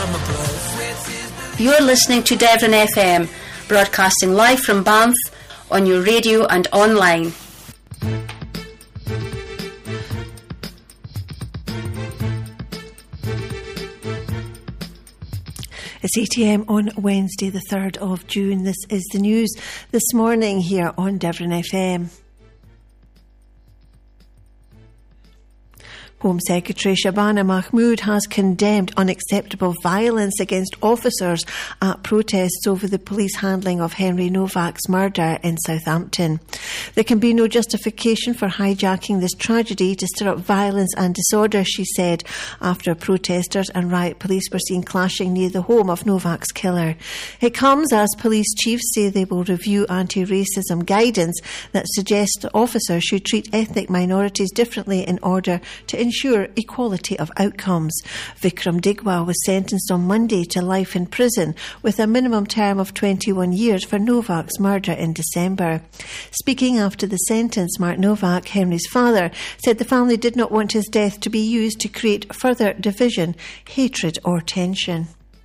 You're listening to Devon FM, broadcasting live from Banff on your radio and online. It's 8 a.m. on Wednesday, the 3rd of June. This is the news this morning here on Devon FM. Home Secretary Shabana Mahmood has condemned unacceptable violence against officers at protests over the police handling of Henry Novak's murder in Southampton. There can be no justification for hijacking this tragedy to stir up violence and disorder, she said, after protesters and riot police were seen clashing near the home of Novak's killer. It comes as police chiefs say they will review anti-racism guidance that suggests officers should treat ethnic minorities differently in order to ensure equality of outcomes. Vikram Digwal was sentenced on Monday to life in prison with a minimum term of 21 years for Novak's murder in December. Speaking after the sentence, Mark Novak, Henry's father, said the family did not want his death to be used to create further division, hatred or tension.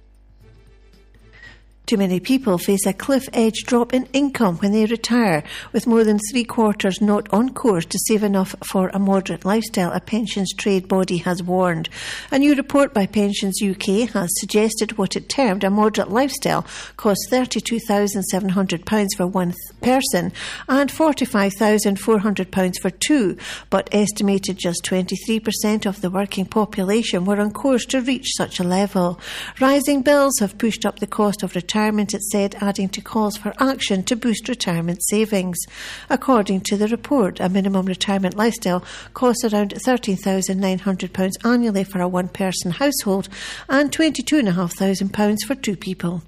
Too many people face a cliff-edge drop in income when they retire, with more than three-quarters not on course to save enough for a moderate lifestyle, a pensions trade body has warned. A new report by Pensions UK has suggested what it termed a moderate lifestyle costs £32,700 for one person and £45,400 for two, but estimated just 23% of the working population were on course to reach such a level. Rising bills have pushed up the cost of retirement, it said, adding to calls for action to boost retirement savings. According to the report, a minimum retirement lifestyle costs around £13,900 annually for a one-person household and £22,500 for two people.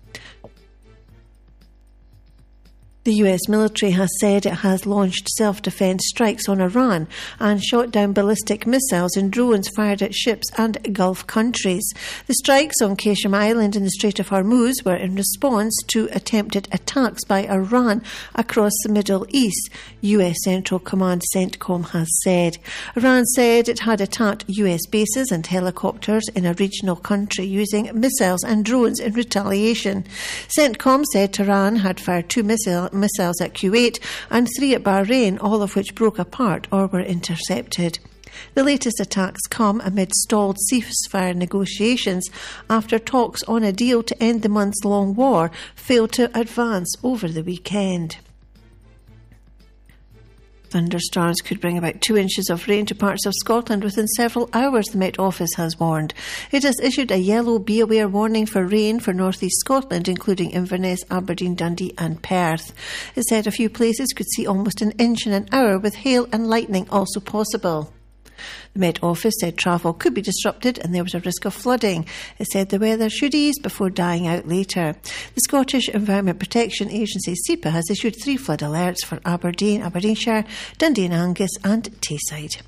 The US military has said it has launched self-defence strikes on Iran and shot down ballistic missiles and drones fired at ships and Gulf countries. The strikes on Qasem Island in the Strait of Hormuz were in response to attempted attacks by Iran across the Middle East, US Central Command CENTCOM has said. Iran said it had attacked US bases and helicopters in a regional country using missiles and drones in retaliation. CENTCOM said Tehran had fired two missiles at Kuwait and three at Bahrain, all of which broke apart or were intercepted. The latest attacks come amid stalled ceasefire negotiations after talks on a deal to end the months-long war failed to advance over the weekend. Thunderstorms could bring about 2 inches of rain to parts of Scotland within several hours, the Met Office has warned. It has issued a yellow be aware warning for rain for North East Scotland, including Inverness, Aberdeen, Dundee and Perth. It said a few places could see almost an inch in an hour, with hail and lightning also possible. The Met Office said travel could be disrupted and there was a risk of flooding. It said the weather should ease before dying out later. The Scottish Environment Protection Agency, SEPA, has issued 3 flood alerts for Aberdeen, Aberdeenshire, Dundee and Angus and Tayside.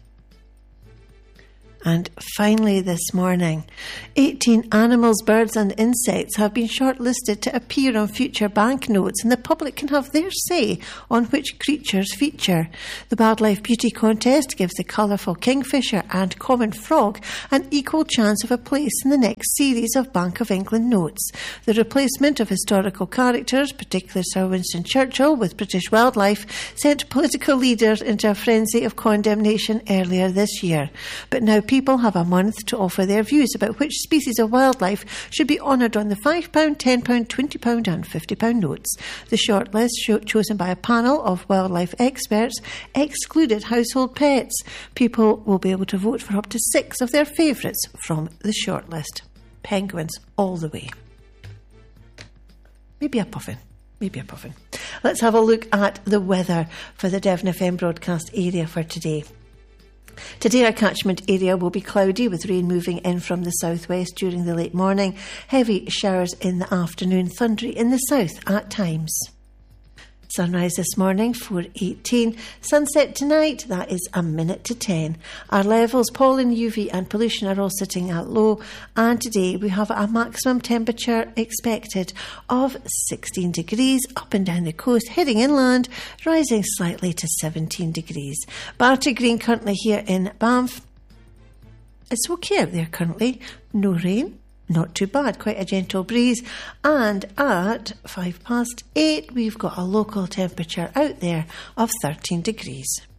And finally this morning, 18 animals, birds and insects have been shortlisted to appear on future banknotes, and the public can have their say on which creatures feature. The Wildlife Beauty Contest gives the colourful kingfisher and common frog an equal chance of a place in the next series of Bank of England notes. The replacement of historical characters, particularly Sir Winston Churchill, with British wildlife, sent political leaders into a frenzy of condemnation earlier this year. But now people have a month to offer their views about which species of wildlife should be honoured on the £5, £10, £20 and £50 notes. The shortlist, chosen by a panel of wildlife experts, excluded household pets. People will be able to vote for up to 6 of their favourites from the shortlist. Penguins all the way. Maybe a puffin. Let's have a look at the weather for the Devon FM broadcast area for today. Today our catchment area will be cloudy with rain moving in from the southwest during the late morning, heavy showers in the afternoon, thundery in the south at times. Sunrise this morning, 4:18. Sunset tonight, that is a minute to 10. Our levels, pollen, UV and pollution are all sitting at low. And today we have a maximum temperature expected of 16 degrees up and down the coast, heading inland, rising slightly to 17 degrees. Barty Green currently here in Banff. It's okay out there currently. No rain, not too bad, quite a gentle breeze. And at 8:05, we've got a local temperature out there of 13 degrees.